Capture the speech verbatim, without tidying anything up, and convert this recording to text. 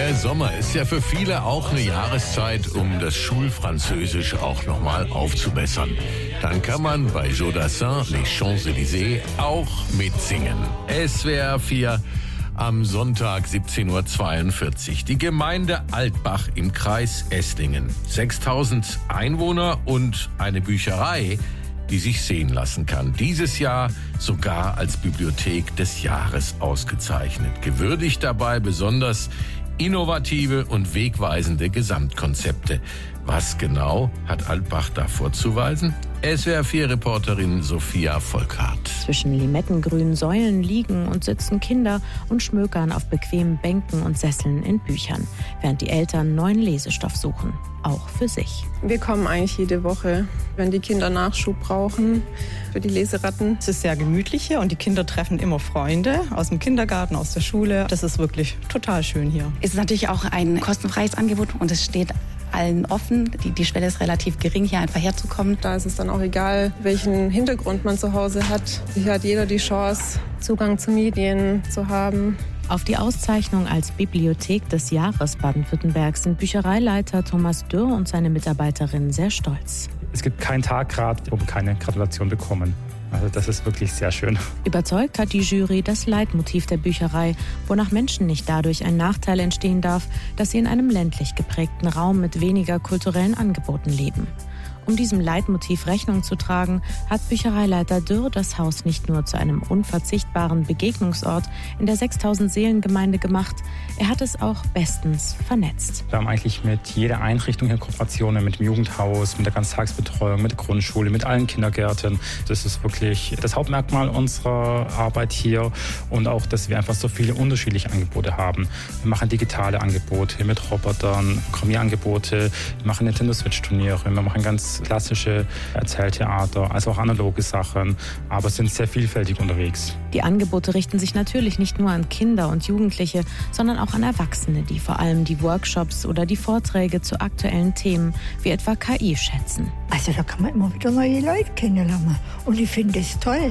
Der Sommer ist ja für viele auch eine Jahreszeit, um das Schulfranzösisch auch nochmal aufzubessern. Dann kann man bei Jodassin, Les Champs-Élysées, auch mitsingen. S W R vier am Sonntag siebzehn Uhr zweiundvierzig. Die Gemeinde Altbach im Kreis Esslingen. sechstausend Einwohner und eine Bücherei, die sich sehen lassen kann. Dieses Jahr sogar als Bibliothek des Jahres ausgezeichnet. Gewürdigt dabei besonders innovative und wegweisende Gesamtkonzepte. Was genau hat Altbach da vorzuweisen? S W R vier Reporterin Sophia Volkart. Zwischen limettengrünen Säulen liegen und sitzen Kinder und schmökern auf bequemen Bänken und Sesseln in Büchern, während die Eltern neuen Lesestoff suchen, auch für sich. Wir kommen eigentlich jede Woche, wenn die Kinder Nachschub brauchen für die Leseratten. Es ist sehr gemütlich hier und die Kinder treffen immer Freunde aus dem Kindergarten, aus der Schule. Das ist wirklich total schön hier. Es ist natürlich auch ein kostenfreies Angebot und es steht allen offen. Die, die Schwelle ist relativ gering, hier einfach herzukommen. Da ist es dann auch egal, welchen Hintergrund man zu Hause hat. Hier hat jeder die Chance, Zugang zu Medien zu haben. Auf die Auszeichnung als Bibliothek des Jahres Baden-Württembergs sind Büchereileiter Thomas Dürr und seine Mitarbeiterinnen sehr stolz. Es gibt keinen Tag gerade, wo wir keine Gratulation bekommen. Also das ist wirklich sehr schön. Überzeugt hat die Jury das Leitmotiv der Bücherei, wonach Menschen nicht dadurch ein Nachteil entstehen darf, dass sie in einem ländlich geprägten Raum mit weniger kulturellen Angeboten leben. Um diesem Leitmotiv Rechnung zu tragen, hat Büchereileiter Dürr das Haus nicht nur zu einem unverzichtbaren Begegnungsort in der sechstausend-Seelen-Gemeinde gemacht, er hat es auch bestens vernetzt. Wir haben eigentlich mit jeder Einrichtung hier Kooperationen, mit dem Jugendhaus, mit der Ganztagsbetreuung, mit der Grundschule, mit allen Kindergärten. Das ist wirklich das Hauptmerkmal unserer Arbeit hier und auch, dass wir einfach so viele unterschiedliche Angebote haben. Wir machen digitale Angebote mit Robotern, Programmierangebote, wir machen Nintendo Switch-Turniere, wir machen ganz klassische Erzähltheater, also auch analoge Sachen, aber sind sehr vielfältig unterwegs. Die Angebote richten sich natürlich nicht nur an Kinder und Jugendliche, sondern auch an Erwachsene, die vor allem die Workshops oder die Vorträge zu aktuellen Themen wie etwa K I schätzen. Also da kann man immer wieder neue Leute kennenlernen und ich finde es toll.